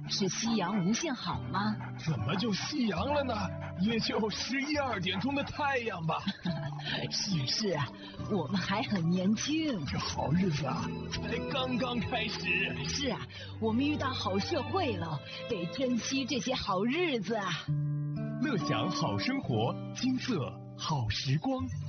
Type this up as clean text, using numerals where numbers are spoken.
是夕阳无限好吗？ 怎么就夕阳了呢？也就11、12点钟的太阳吧。 是啊，我们还很年轻。 这好日子啊，才刚刚开始。 是啊，我们遇到好社会了，得珍惜这些好日子啊。 乐享好生活，金色好时光。